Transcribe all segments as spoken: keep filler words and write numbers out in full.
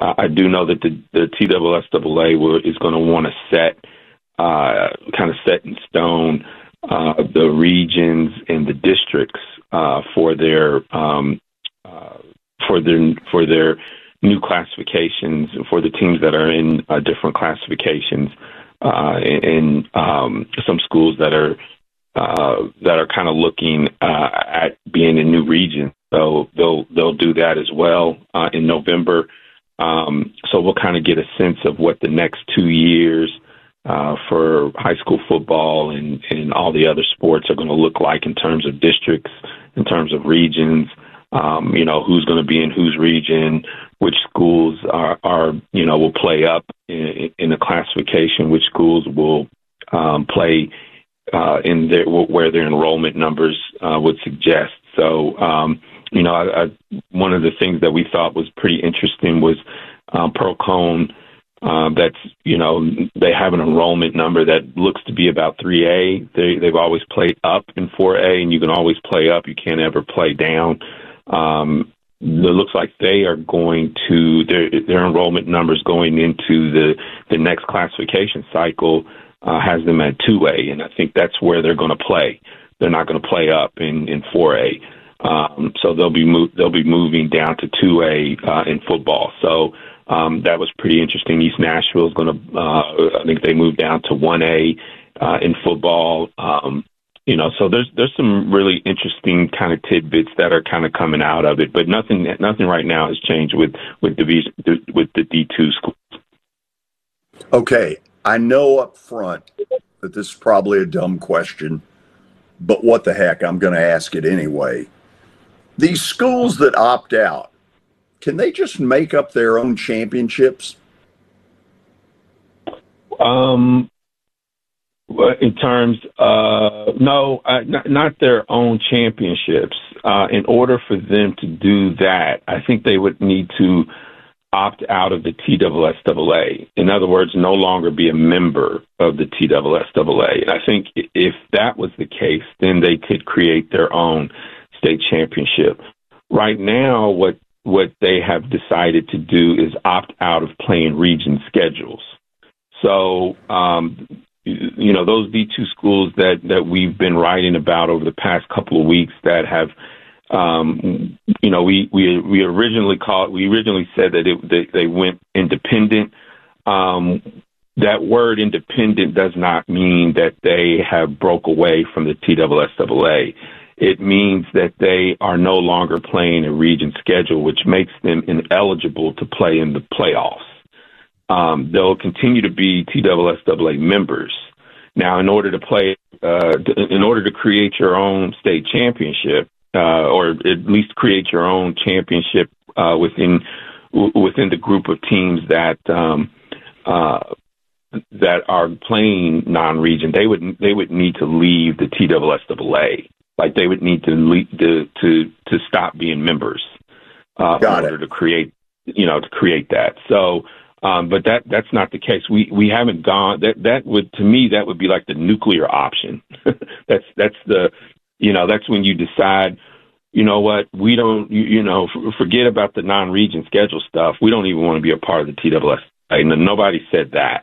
Uh, I do know that the, the T S S A will, is going to want to set, uh, kind of set in stone uh, the regions and the districts uh, for their um, uh, for their for their new classifications for the teams that are in uh, different classifications uh, in um, some schools that are uh, that are kind of looking uh, at being in new regions. So they'll they'll do that as well uh, in November. Um, so we'll kind of get a sense of what the next two years uh, for high school football and, and all the other sports are going to look like in terms of districts, in terms of regions. Um, you know, who's going to be in whose region, which schools are, are you know, will play up in, in the classification, which schools will um, play uh, in their where their enrollment numbers uh, would suggest. So. Um, You know, I, I, one of the things that we thought was pretty interesting was um, Pearl Cone. Uh, that's, you know, they have an enrollment number that looks to be about three A. They, they've always played up in four A, and you can always play up. You can't ever play down. Um, it looks like they are going to, their, their enrollment numbers going into the, the next classification cycle uh, has them at two A, and I think that's where they're going to play. They're not going to play up in, in four A. Um, so they'll be mo- they'll be moving down to two A uh, in football. So um, that was pretty interesting. East Nashville is going to, uh, I think they moved down to one A uh, in football. Um, you know, so there's there's some really interesting kind of tidbits that are kind of coming out of it, but nothing nothing right now has changed with with division with the D two schools. Okay, I know up front that this is probably a dumb question, but what the heck, I'm going to ask it anyway. These schools that opt out, can they just make up their own championships? Um, in terms of, no, uh, not, not their own championships. Uh, in order for them to do that, I think they would need to opt out of the T S S A. In other words, no longer be a member of the T S S A. And I think if that was the case, then they could create their own state championship. Right now, what what they have decided to do is opt out of playing region schedules. So, um, you know, those D two schools that, that we've been writing about over the past couple of weeks that have, um, you know, we, we we originally called, we originally said that it, they, they went independent. Um, that word independent does not mean that they have broke away from the T S S A. It means that they are no longer playing a region schedule, which makes them ineligible to play in the playoffs. Um, they'll continue to be T S S A members. Now, in order to play, uh, in order to create your own state championship, uh, or at least create your own championship uh, within within the group of teams that um, uh, that are playing non-region, they would they would need to leave the T S S A. Like they would need to leave, to to to stop being members uh, in order to create, you know, to create that. So, um, but that that's not the case. We we haven't gone. That that would to me that would be like the nuclear option. that's that's the, you know, that's when you decide, you know what, we don't, you, you know, f- forget about the non-region schedule stuff. We don't even want to be a part of the T S S A. And nobody said that,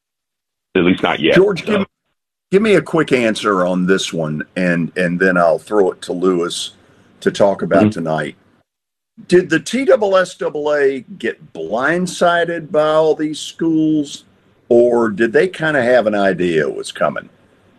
at least not yet. George, so. give me. Give me a quick answer on this one, and, and then I'll throw it to Lewis to talk about mm-hmm. tonight. Did the T S S A get blindsided by all these schools, or did they kind of have an idea it was coming?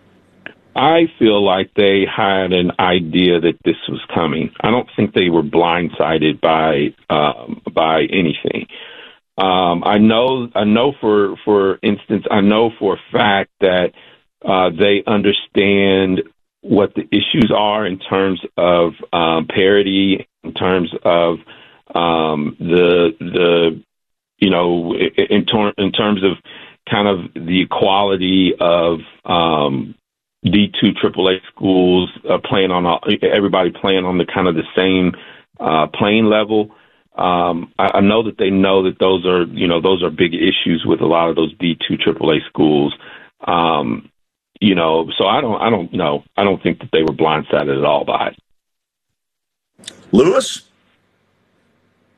I feel like they had an idea that this was coming. I don't think they were blindsided by um, by anything. Um, I know, I know for for instance, I know for a fact that Uh, they understand what the issues are in terms of um, parity, in terms of um, the the you know in, ter- in terms of kind of the equality of um, D two triple A schools uh, playing on a, everybody playing on the kind of the same uh, playing level. Um, I, I know that they know that those are you know those are big issues with a lot of those D two triple A schools. Um, You know, so I don't, I don't know. I don't think that they were blindsided at all by it. Lewis?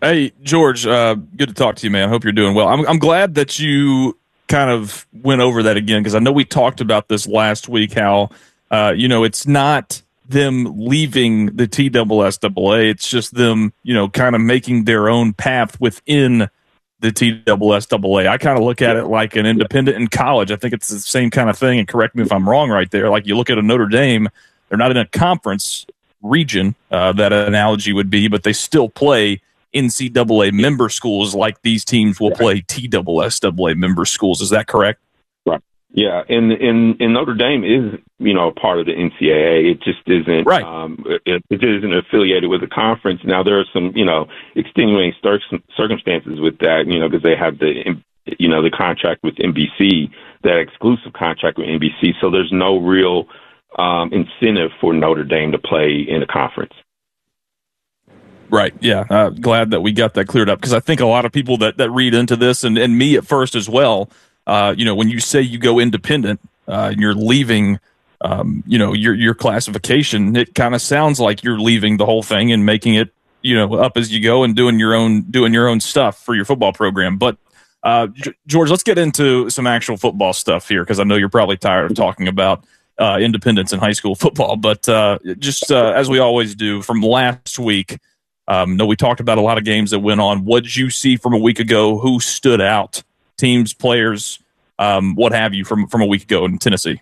Hey, George, uh, good to talk to you, man. Hope you're doing well. I'm, I'm glad that you kind of went over that again, because I know we talked about this last week, how, uh, you know, it's not them leaving the T S S A. It's just them, you know, kind of making their own path within the T S S A. I kind of look at it like an independent in college. I think it's the same kind of thing, and correct me if I'm wrong right there. Like you look at a Notre Dame, they're not in a conference region, uh, that analogy would be, but they still play N C double A member schools like these teams will play T S S A member schools. Is that correct? Right. Yeah, and in in Notre Dame is, you know, part of the N C double A. It just isn't. Right. Um, it, it isn't affiliated with the conference. Now there are some, you know, extenuating cir- circumstances with that, you know, because they have the, you know, the contract with N B C, that exclusive contract with N B C. So there's no real um, incentive for Notre Dame to play in a conference. Right. Yeah. Uh, glad that we got that cleared up, because I think a lot of people that, that read into this, and, and me at first as well, uh, you know, when you say you go independent, uh, and you're leaving, um, you know, your your classification, it kind of sounds like you're leaving the whole thing and making it, you know, up as you go and doing your own doing your own stuff for your football program. But uh, G- George, let's get into some actual football stuff here, because I know you're probably tired of talking about uh, independence in high school football. But uh, just uh, as we always do, from last week. Um, no, we talked about a lot of games that went on. What did you see from a week ago? Who stood out? Teams, players, um, what have you from, from a week ago in Tennessee?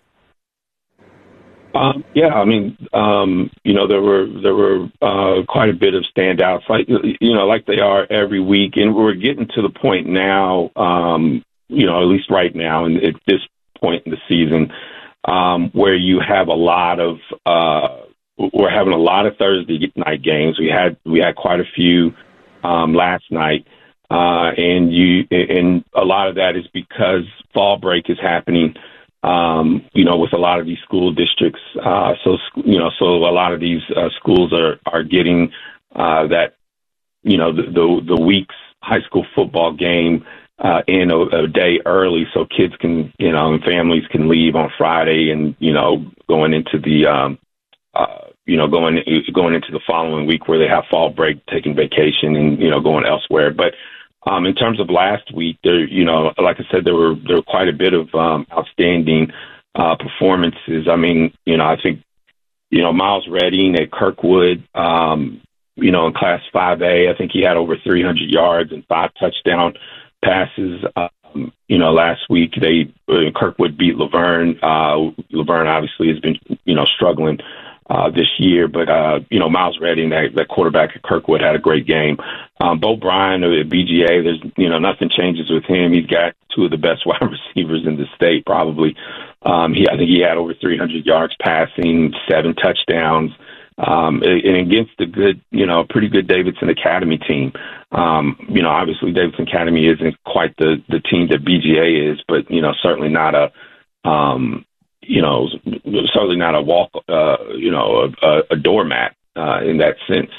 Um, yeah, I mean, um, you know, there were there were uh, quite a bit of standouts, like you know, like they are every week, and we're getting to the point now, um, you know, at least right now, and at this point in the season, um, where you have a lot of. Uh, We're having a lot of Thursday night games. We had we had quite a few um, last night, uh, and you and a lot of that is because fall break is happening. Um, you know, with a lot of these school districts, uh, so you know, so a lot of these uh, schools are are getting uh, that you know the, the the week's high school football game uh, in a, a day early, so kids can you know and families can leave on Friday, and you know going into the um, uh, you know, going going into the following week where they have fall break, taking vacation, and you know, going elsewhere. But um, in terms of last week, there, you know, like I said, there were there were quite a bit of um, outstanding uh, performances. I mean, you know, I think you know Miles Redding at Kirkwood, um, you know, in Class five A, I think he had over three hundred yards and five touchdown passes. Um, you know, last week they uh, Kirkwood beat Laverne. Uh, Laverne obviously has been you know struggling. Uh, this year, but, uh, you know, Miles Redding, that, that quarterback at Kirkwood, had a great game. Um, Bo Bryan at B G A, there's, you know, nothing changes with him. He's got two of the best wide receivers in the state, probably. Um, he, I think he had over three hundred yards passing, seven touchdowns, um, and against a good, you know, pretty good Davidson Academy team. Um, you know, obviously Davidson Academy isn't quite the, the team that B G A is, but, you know, certainly not a, um, you know, certainly not a walk, uh, you know, a, a doormat uh, in that sense.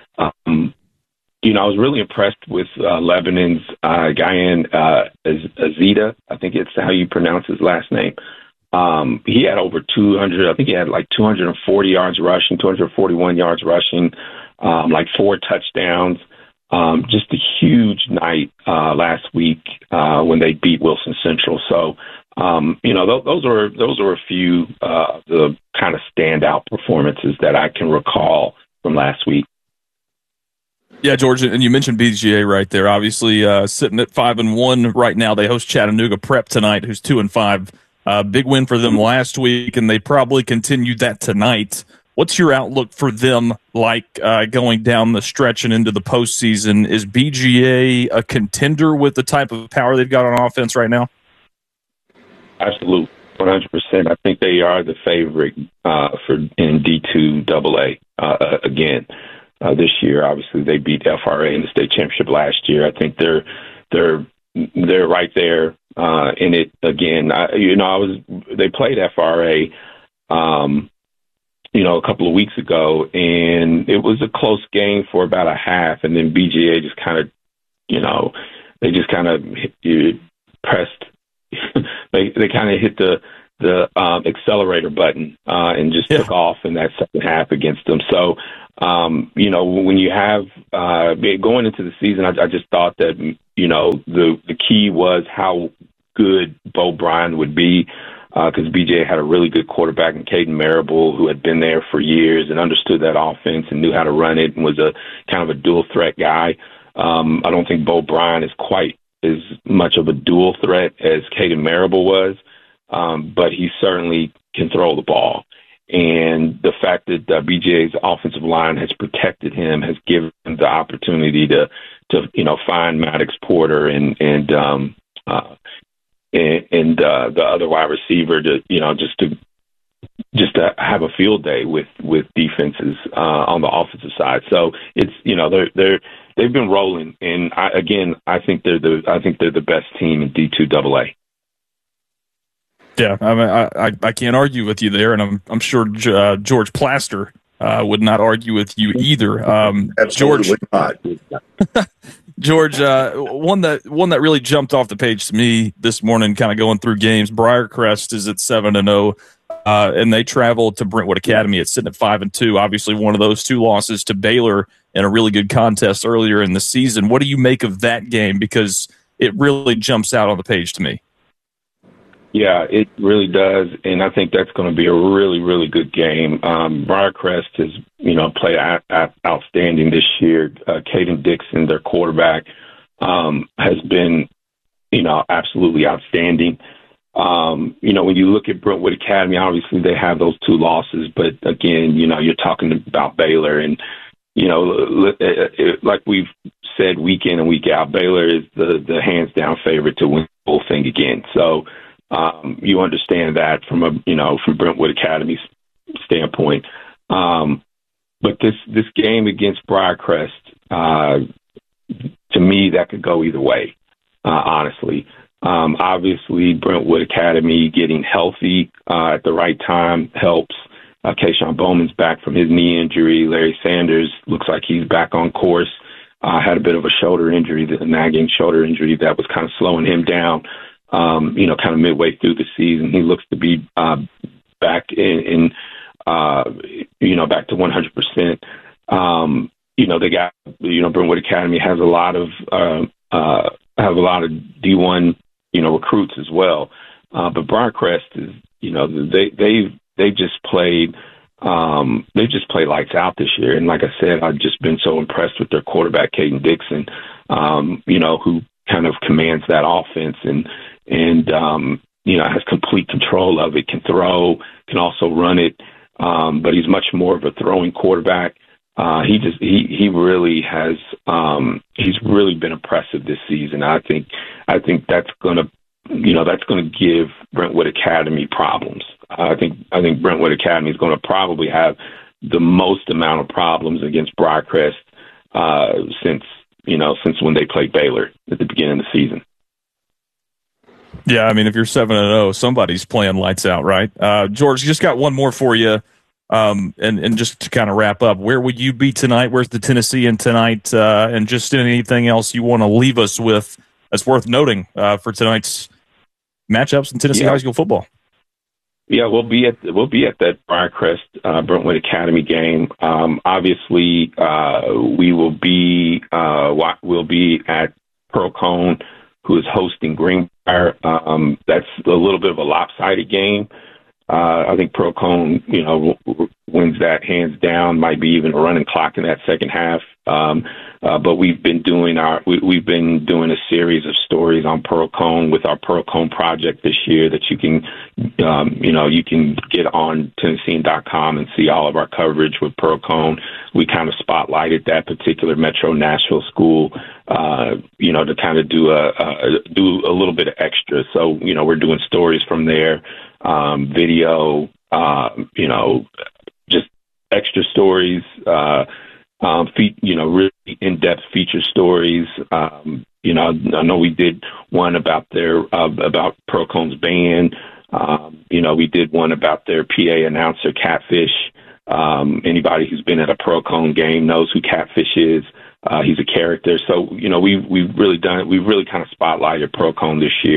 Um, you know, I was really impressed with uh, Lebanon's uh, Guyan uh, Azita. I think it's how you pronounce his last name. Um, he had over two hundred, I think he had like two hundred forty yards rushing, two hundred forty-one yards rushing, um, like four touchdowns. Um, just a huge night uh, last week uh, when they beat Wilson Central. So, Um, you know, th- those are those are a few uh, the kind of standout performances that I can recall from last week. Yeah, George, and you mentioned B G A right there. Obviously, uh, sitting at five and one right now. They host Chattanooga Prep tonight, who's two and five. Uh, big win for them last week, and they probably continued that tonight. What's your outlook for them like uh, going down the stretch and into the postseason? Is B G A a contender with the type of power they've got on offense right now? Absolutely, one hundred percent. I think they are the favorite uh, for in D two double A uh, again uh, this year. Obviously, they beat F R A in the state championship last year. I think they're they're they're right there uh, in it again. I, you know, I was they played F R A, um, you know, a couple of weeks ago, and it was a close game for about a half, and then B G A just kind of, you know, they just kind of pressed. they they kind of hit the the um, accelerator button uh, and just yeah. took off in that second half against them. So, um, you know, when you have uh, going into the season, I, I just thought that, you know, the, the key was how good Bo Bryant would be, because uh, B J had a really good quarterback in Caden Marable, who had been there for years and understood that offense and knew how to run it and was a kind of a dual threat guy. Um, I don't think Bo Bryant is quite as much of a dual threat as Caden Marable was, um, but he certainly can throw the ball. And the fact that uh, B J's offensive line has protected him has given him the opportunity to, to you know, find Maddox Porter and and um, uh, and, and uh, the other wide receiver to, you know, just to just to have a field day with with defenses uh, on the offensive side. So it's, you know, they're they're they've been rolling, and I, again, I think they're the I think they're the best team in D two double A. Yeah, I mean, I, I I can't argue with you there, and I'm I'm sure uh, George Plaster uh, would not argue with you either. Um, Absolutely George, not. George, uh, one that one that really jumped off the page to me this morning, kind of going through games. Briarcrest is at seven and zero, and they travel to Brentwood Academy. It's sitting at five and two. Obviously, one of those two losses to Baylor in a really good contest earlier in the season. What do you make of that game? Because it really jumps out on the page to me. Yeah, it really does, and I think that's going to be a really, really good game. Um, Briarcrest has, you know, played out, out, outstanding this year. Uh, Caden Dixon, their quarterback, um, has been, you know, absolutely outstanding. Um, you know, when you look at Brentwood Academy, obviously they have those two losses, but again, you know, you're talking about Baylor, and you know, like we've said week in and week out, Baylor is the the hands down favorite to win the whole thing again. So. Um, you understand that from a, you know, from Brentwood Academy's standpoint. Um, but this, this game against Briarcrest, uh, to me, that could go either way, uh, honestly. Um, obviously, Brentwood Academy getting healthy uh, at the right time helps. Uh, Keyshawn Bowman's back from his knee injury. Larry Sanders looks like he's back on course. Uh, had a bit of a shoulder injury, the nagging shoulder injury that was kind of slowing him down. Um, you know, kind of midway through the season, he looks to be uh, back in, in uh, you know, back to one hundred percent. Um, you know, they got, you know, Brentwood Academy has a lot of, uh, uh, have a lot of D one, you know, recruits as well. Uh, but Briarcrest is, you know, they, they've, they've just played, um, they just played lights out this year. And like I said, I've just been so impressed with their quarterback, Caden Dixon, um, you know, who kind of commands that offense and, and, um, you know, has complete control of it, can throw, can also run it. Um, but he's much more of a throwing quarterback. Uh, he just, he, he really has, um, he's really been impressive this season. I think, I think that's going to, you know, that's going to give Brentwood Academy problems. Uh, I think, I think Brentwood Academy is going to probably have the most amount of problems against Briarcrest, uh, since, you know, since when they played Baylor at the beginning of the season. Yeah, I mean, if you're seven and zero, somebody's playing lights out, right? Uh, George, just got one more for you, um, and and just to kind of wrap up, where would you be tonight? Where's the Tennessean tonight? Uh, and just anything else you want to leave us with that's worth noting uh, for tonight's matchups in Tennessee yeah. high school football. Yeah, we'll be at we'll be at that Briarcrest uh, Brentwood Academy game. Um, obviously, uh, we will be uh, we'll be at Pearl Cone, who is hosting Greenbrier. Um, that's a little bit of a lopsided game. Uh, I think Pearl Cone, you know, w- wins that hands down. Might be even a running clock in that second half. Um, uh, but we've been doing our we, we've been doing a series of stories on Pearl Cone with our Pearl Cone project this year that you can, um, you know, you can get on Tennessean dot com and see all of our coverage with Pearl Cone. We kind of spotlighted that particular Metro Nashville school, uh, you know, to kind of do a, a do a little bit of extra. So, you know, we're doing stories from there, um, video, uh, you know, just extra stories. Uh, Um, fe- you know, really in-depth feature stories. Um, you know, I know we did one about their uh, about Pearl Cone's band. Um, you know, we did one about their P A announcer, Catfish. Um, anybody who's been at a Pearl Cone game knows who Catfish is. Uh, he's a character. So, you know, we've we've really done it. We've really kind of spotlighted Pearl Cone this year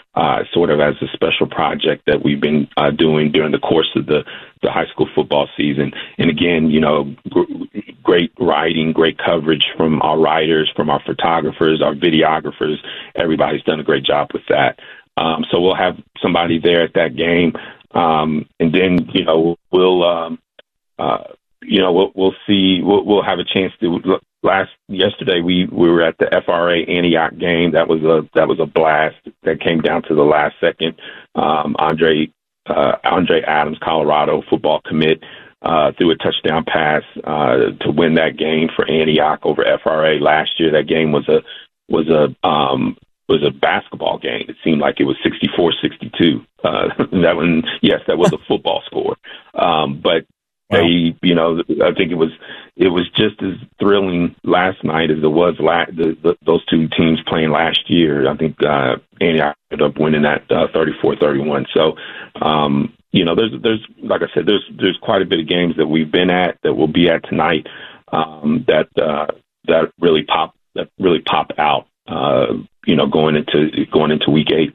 uh, sort of as a special project that we've been uh, doing during the course of the, the high school football season. And again, you know, g- great writing, great coverage from our writers, from our photographers, our videographers. Everybody's done a great job with that. Um, so we'll have somebody there at that game. Um, and then, you know, we'll, um, uh, you know, we'll, we'll see, we'll, we'll have a chance to last yesterday. We, we were at the F R A Antioch game. That was a, that was a blast that came down to the last second. Um, Andre, uh, Andre Adams, Colorado football commit, uh, threw a touchdown pass, uh, to win that game for Antioch over F R A last year. That game was a, was a, um, was a basketball game. It seemed like it was sixty-four sixty-two. Uh, that one, yes, that was a football score. Um, but wow. They, you know, I think it was, it was just as thrilling last night as it was la- the, the, those two teams playing last year. I think, uh, Antioch ended up winning that, uh, thirty-four thirty-one. So, um, you know, there's, there's, like I said, there's, there's quite a bit of games that we've been at, that we'll be at tonight, um, that, uh, that really pop, that really pop out. Uh, you know, going into going into week eight.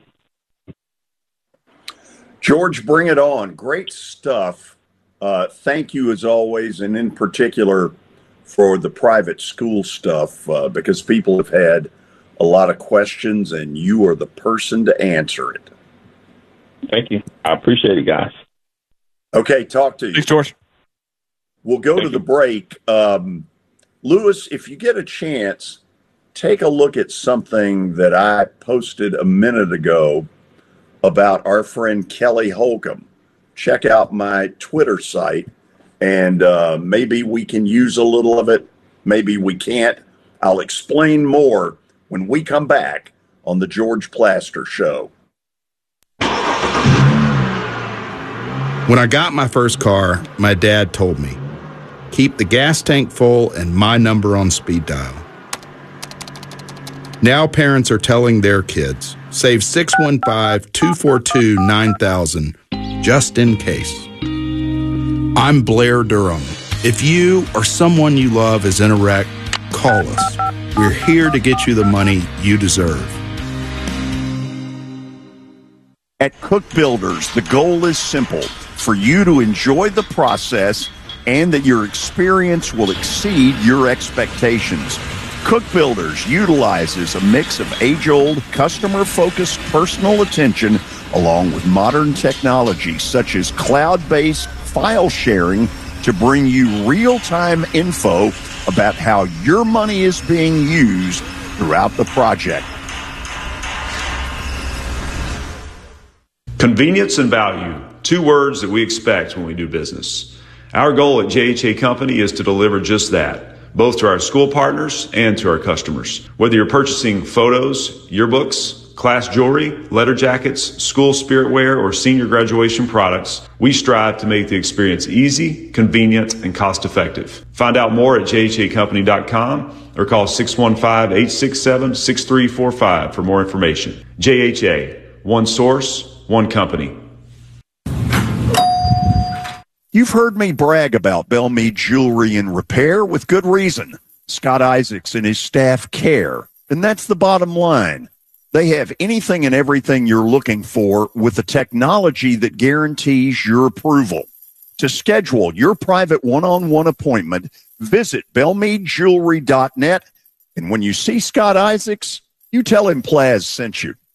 George, bring it on. Great stuff. Uh, thank you as always, and in particular for the private school stuff, uh, because people have had a lot of questions, and you are the person to answer it. Thank you. I appreciate it, guys. Okay, talk to you. Thanks, George. We'll go Thank to you. the break. Um, Lewis, if you get a chance, take a look at something that I posted a minute ago about our friend Kelly Holcomb. Check out my Twitter site, and uh, maybe we can use a little of it. Maybe we can't. I'll explain more when we come back on the George Plaster Show. When I got my first car, my dad told me, keep the gas tank full and my number on speed dial. Now parents are telling their kids, save six one five, two four two, nine thousand just in case. I'm Blair Durham. If you or someone you love is in a wreck, call us. We're here to get you the money you deserve. At Cook Builders, the goal is simple, for you to enjoy the process and that your experience will exceed your expectations. Cook Builders utilizes a mix of age-old, customer-focused personal attention along with modern technology such as cloud-based file sharing to bring you real-time info about how your money is being used throughout the project. Convenience and value, two words that we expect when we do business. Our goal at J H A Company is to deliver just that, both to our school partners and to our customers. Whether you're purchasing photos, yearbooks, class jewelry, letter jackets, school spirit wear, or senior graduation products, we strive to make the experience easy, convenient, and cost-effective. Find out more at j h a company dot com or call six one five, eight six seven, six three four five for more information. J H A, one source, one company. You've heard me brag about Belmead Jewelry and Repair with good reason. Scott Isaacs and his staff care, and that's the bottom line. They have anything and everything you're looking for with the technology that guarantees your approval. To schedule your private one-on-one appointment, visit belmead jewelry dot net, and when you see Scott Isaacs, you tell him Plaz sent you.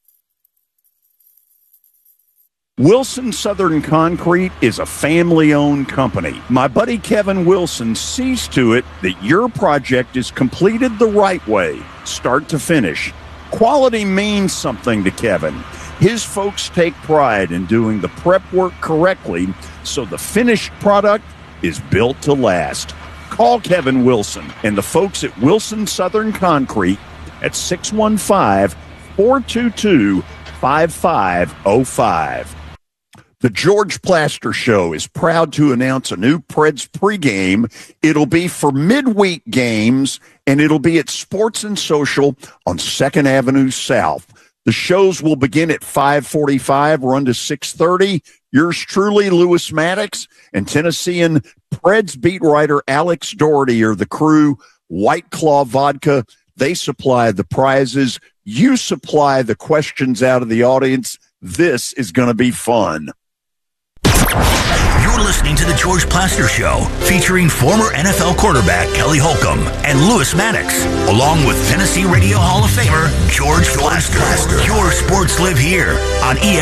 Wilson Southern Concrete is a family-owned company. My buddy Kevin Wilson sees to it that your project is completed the right way, start to finish. Quality means something to Kevin. His folks take pride in doing the prep work correctly, so the finished product is built to last. Call Kevin Wilson and the folks at Wilson Southern Concrete at six one five, four two two, five five zero five. The George Plaster Show is proud to announce a new Preds pregame. It'll be for midweek games, and it'll be at Sports and Social on second Avenue South. The shows will begin at five forty-five, run to six thirty. Yours truly, Lewis Maddox, and Tennessean Preds beat writer Alex Doherty are the crew. White Claw Vodka. They supply the prizes. You supply the questions out of the audience. This is going to be fun. You're listening to The George Plaster Show, featuring former N F L quarterback Kelly Holcomb and Lewis Maddox, along with Tennessee Radio Hall of Famer George Plaster. Your sports live here on E S P N.